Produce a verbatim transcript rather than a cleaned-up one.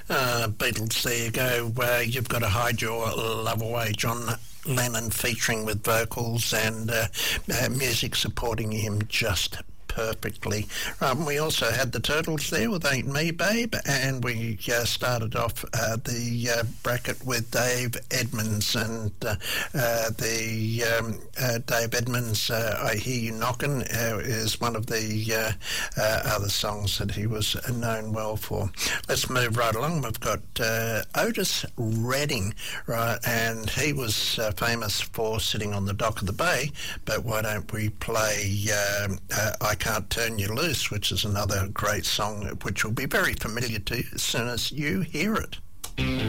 Uh, Beatles, there you go. Uh, you've got to hide your love away, John Lennon featuring with vocals and uh, uh, music supporting him just perfectly. Um, we also had the Turtles there with Ain't Me Babe, and we uh, started off uh, the uh, bracket with Dave Edmunds, and uh, uh, the um, uh, Dave Edmunds, uh, I Hear You Knockin', uh, is one of the uh, uh, other songs that he was known well for. Let's move right along. We've got uh, Otis Redding, right, and he was uh, famous for sitting on the dock of the bay, but why don't we play uh, uh, I Can't Turn You Loose, which is another great song which will be very familiar to you as soon as you hear it.